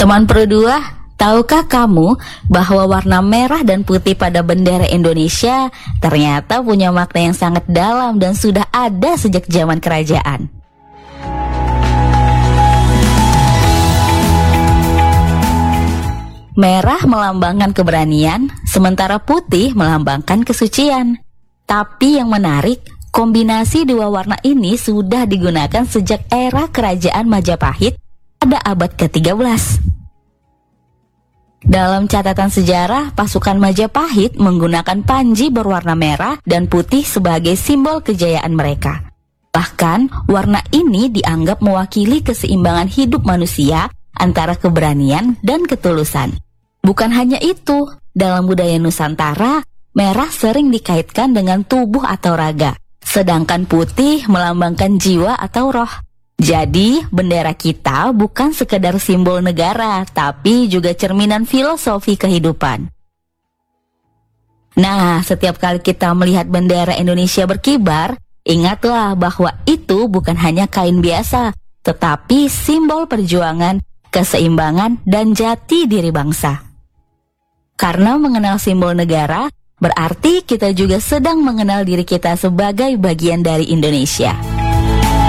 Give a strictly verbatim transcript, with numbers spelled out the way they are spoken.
Teman Pro dua, tahukah kamu bahwa warna merah dan putih pada bendera Indonesia ternyata punya makna yang sangat dalam dan sudah ada sejak zaman kerajaan? Merah melambangkan keberanian, sementara putih melambangkan kesucian. Tapi yang menarik, kombinasi dua warna ini sudah digunakan sejak era kerajaan Majapahit pada abad ke tiga belas. Dalam catatan sejarah, pasukan Majapahit menggunakan panji berwarna merah dan putih sebagai simbol kejayaan mereka. Bahkan, warna ini dianggap mewakili keseimbangan hidup manusia antara keberanian dan ketulusan. Bukan hanya itu, dalam budaya Nusantara, merah sering dikaitkan dengan tubuh atau raga, sedangkan putih melambangkan jiwa atau roh. Jadi, bendera kita bukan sekedar simbol negara, tapi juga cerminan filosofi kehidupan. Nah, setiap kali kita melihat bendera Indonesia berkibar, ingatlah bahwa itu bukan hanya kain biasa, tetapi simbol perjuangan, keseimbangan, dan jati diri bangsa. Karena mengenal simbol negara, berarti kita juga sedang mengenal diri kita sebagai bagian dari Indonesia.